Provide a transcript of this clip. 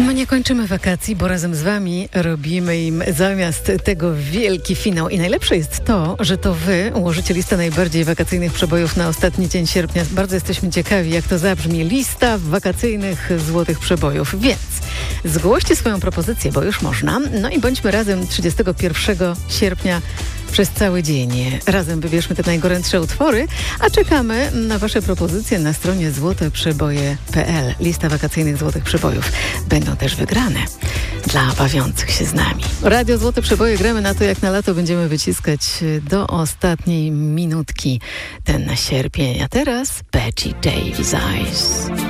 My nie kończymy wakacji, bo razem z wami robimy im zamiast tego wielki finał. I najlepsze jest to, że to wy ułożycie listę najbardziej wakacyjnych przebojów na ostatni dzień sierpnia. Bardzo jesteśmy ciekawi, jak to zabrzmi. Lista wakacyjnych złotych przebojów. Więc zgłoście swoją propozycję, bo już można. No i bądźmy razem 31 sierpnia przez cały dzień. Razem wybierzmy te najgorętsze utwory, a czekamy na wasze propozycje na stronie złoteprzeboje.pl. Lista wakacyjnych złotych przebojów. Będą też wygrane dla bawiących się z nami. Radio Złote Przeboje, gramy na to, jak na lato będziemy wyciskać do ostatniej minutki ten sierpień. A teraz Betty Davis Eyes.